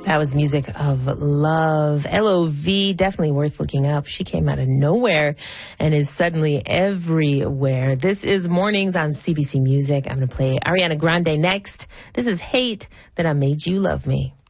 That was Music of Love. L.O.V., definitely worth looking up. She came out of nowhere and is suddenly everywhere. This is Mornings on CBC Music. I'm going to play Ariana Grande next. This is Hate That I Made You Love Me.